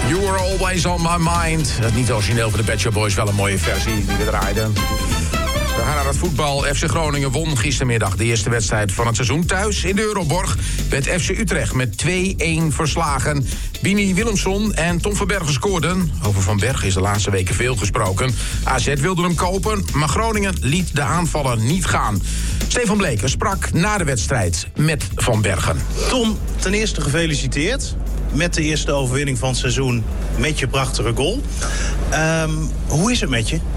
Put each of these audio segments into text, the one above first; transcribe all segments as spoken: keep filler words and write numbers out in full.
You Were Always On My Mind. Het niet origineel van de Pet Shop Boys, wel een mooie versie die we draaiden. We gaan naar het voetbal. F C Groningen won gistermiddag de eerste wedstrijd van het seizoen. Thuis in de Euroborg werd F C Utrecht met twee-een verslagen. Bini Willemson en Tom van Bergen scoorden. Over Van Bergen is de laatste weken veel gesproken. A Z wilde hem kopen, maar Groningen liet de aanvaller niet gaan. Stefan Bleker sprak na de wedstrijd met Van Bergen. Tom, ten eerste gefeliciteerd met de eerste overwinning van het seizoen met je prachtige goal. Um, hoe is het met je?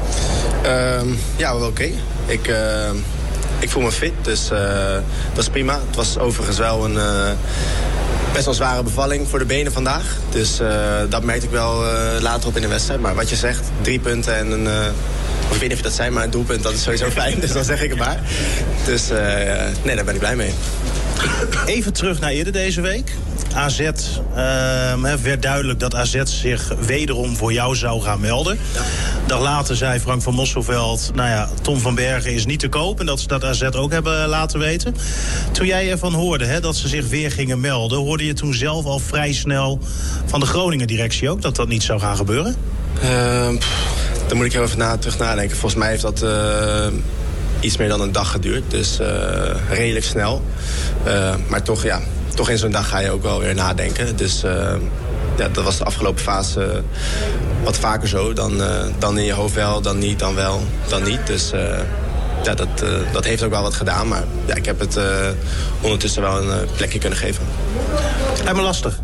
Um, ja, wel oké. Okay. Ik, uh, ik voel me fit, dus uh, dat is prima. Het was overigens wel een uh, best wel zware bevalling voor de benen vandaag. Dus uh, dat merkte ik wel uh, later op in de wedstrijd. Maar wat je zegt, drie punten en een... Uh, of ik weet niet of je dat zei, maar een doelpunt, dat is sowieso fijn. Dus dan zeg ik het maar. Dus uh, nee, daar ben ik blij mee. Even terug naar eerder deze week. A Z, uh, werd duidelijk dat A Z zich wederom voor jou zou gaan melden. Ja. Dag later zei Frank van Mosselveld, nou ja, Tom van Bergen is niet te koop. En dat ze dat A Z ook hebben laten weten. Toen jij ervan hoorde hè, dat ze zich weer gingen melden, hoorde je toen zelf al vrij snel van de Groningen directie ook dat dat niet zou gaan gebeuren? Uh, pff, daar moet ik heel even na, terug nadenken. Volgens mij heeft dat... Uh... iets meer dan een dag geduurd, dus uh, redelijk snel. Uh, maar toch, ja, toch in zo'n dag ga je ook wel weer nadenken. Dus uh, ja, dat was de afgelopen fase uh, wat vaker zo. Dan, uh, dan in je hoofd wel, dan niet, dan wel, dan niet. Dus uh, ja, dat, uh, dat heeft ook wel wat gedaan. Maar ja, ik heb het uh, ondertussen wel een uh, plekje kunnen geven. Lijkt me lastig.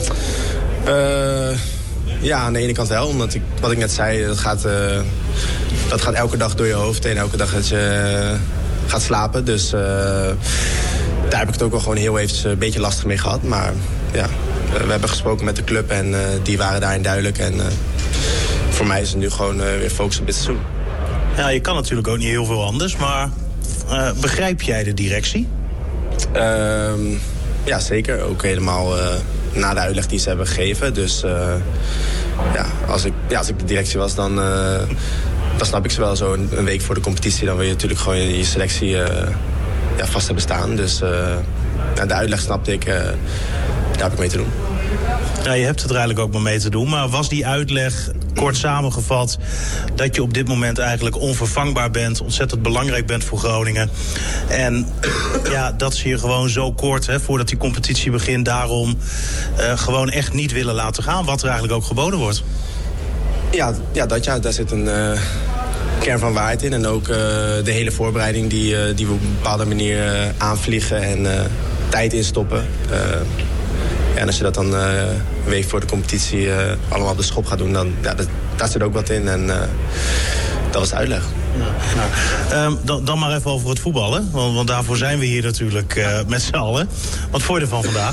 Uh, ja, aan de ene kant wel. Omdat ik, wat ik net zei, dat gaat... Uh, Dat gaat elke dag door je hoofd en elke dag dat je uh, gaat slapen. Dus uh, daar heb ik het ook wel gewoon heel even een beetje lastig mee gehad. Maar ja, uh, we hebben gesproken met de club en uh, die waren daarin duidelijk. En uh, voor mij is het nu gewoon uh, weer focus op dit seizoen. Ja, je kan natuurlijk ook niet heel veel anders, maar uh, begrijp jij de directie? Uh, ja, zeker. Ook helemaal uh, na de uitleg die ze hebben gegeven. Dus uh, ja, als ik, ja, als ik de directie was, dan... Uh, Dan snap ik ze wel zo een, een week voor de competitie. Dan wil je natuurlijk gewoon je, je selectie uh, ja, vast hebben staan. Dus uh, ja, de uitleg snapte ik. Uh, daar heb ik mee te doen. Ja, je hebt het er eigenlijk ook maar mee te doen. Maar was die uitleg, kort samengevat, dat je op dit moment eigenlijk onvervangbaar bent, ontzettend belangrijk bent voor Groningen. En ja, dat ze je gewoon zo kort, hè, voordat die competitie begint, daarom uh, gewoon echt niet willen laten gaan. Wat er eigenlijk ook geboden wordt. Ja, ja, dat, ja daar zit een uh, kern van waarheid in. En ook uh, de hele voorbereiding die, uh, die we op een bepaalde manier uh, aanvliegen en uh, tijd instoppen. Uh, ja, en als je dat dan uh, een week voor de competitie uh, allemaal op de schop gaat doen, dan ja, dat, daar zit ook wat in. En uh, dat was de uitleg. Ja, nou, um, dan, dan maar even over het voetballen. Want, want daarvoor zijn we hier natuurlijk uh, met z'n allen. Wat vond je ervan vandaag?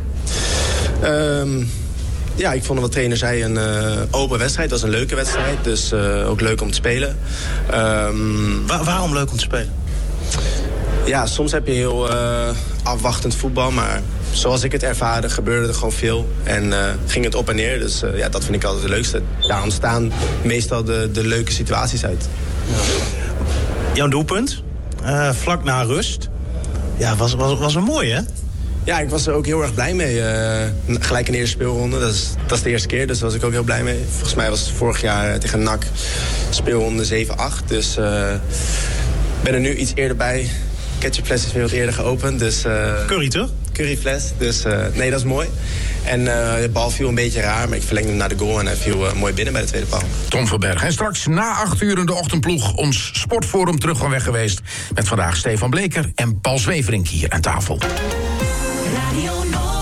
Um, Ja, ik vond wat de trainer zei een uh, open wedstrijd. Dat was een leuke wedstrijd, dus uh, ook leuk om te spelen. Um, Waar, waarom leuk om te spelen? Ja, soms heb je heel uh, afwachtend voetbal, maar zoals ik het ervaarde gebeurde er gewoon veel. En uh, ging het op en neer, dus uh, ja, dat vind ik altijd het leukste. Daar ontstaan meestal de, de leuke situaties uit. Ja. Jouw doelpunt, uh, vlak na rust, ja, was, was, was een mooie, hè? Ja, ik was er ook heel erg blij mee. Uh, gelijk in de eerste speelronde. Dat is, dat is de eerste keer, dus daar was ik ook heel blij mee. Volgens mij was het vorig jaar tegen N A C speelronde zeven acht. Dus ik uh, ben er nu iets eerder bij. Ketchupfles is weer wat eerder geopend. Dus, uh, Curry, toch? Curryfles. Dus uh, nee, dat is mooi. En uh, de bal viel een beetje raar, maar ik verlengde hem naar de goal en hij viel uh, mooi binnen bij de tweede paal. Tom van Bergen. En straks na acht uur in de ochtendploeg ons sportforum terug van weg geweest. Met vandaag Stefan Bleker en Paul Zweverink hier aan tafel. Radio Noord.